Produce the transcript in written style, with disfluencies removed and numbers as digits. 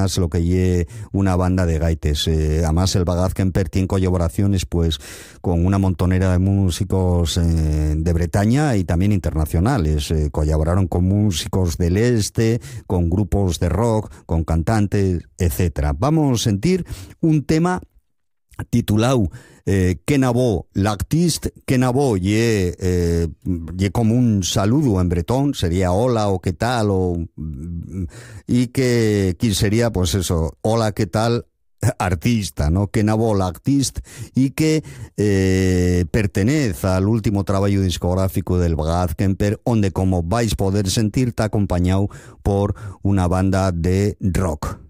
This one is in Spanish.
más lo que lle una banda de gaites. Además, el Bagaaz Kemper tiene colaboraciones pues con una montonera de músicos de Bretaña y también internacionales. Colaboraron con músicos del este, con grupos de rock, con cantantes, etcétera. Vamos a sentir un tema titulado Kenabo l'artiste. Kenabo ye como un saludo en bretón, sería hola o qué tal, y que sería pues eso, hola qué tal artista, ¿no? Kenabo l'artiste, y que pertenece al último trabajo discográfico del Bagaaz Kemper, donde, como vais a poder sentir, está acompañado por una banda de rock.